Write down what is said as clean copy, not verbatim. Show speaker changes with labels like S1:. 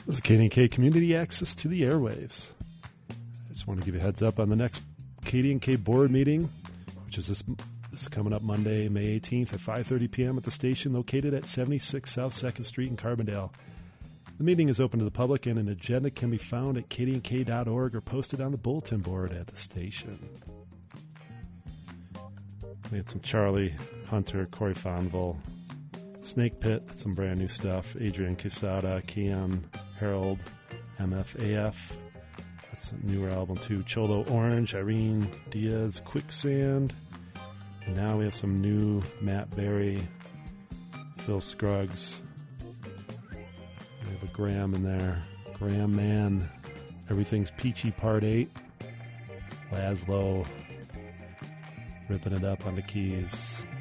S1: This is KDNK Community Access to the Airwaves. I just want to give you a heads up on the next KDNK board meeting, which is this coming up Monday, May 18th at 5:30 p.m. at the station located at 76 South 2nd Street in Carbondale. The meeting is open to the public, and an agenda can be found at kdnk.org or posted on the bulletin board at the station. We had some Charlie Hunter, Corey Fonville, Snake Pit, some brand new stuff, Adrian Quesada, Keon, Harold, MFAF. That's a newer album too. Cholo Orange, Irene Diaz, Quicksand. And now we have some new Matt Berry, Phil Scruggs. We have a Graham in there. Graham Man. Everything's Peachy Part 8. Laszlo ripping it up on the keys.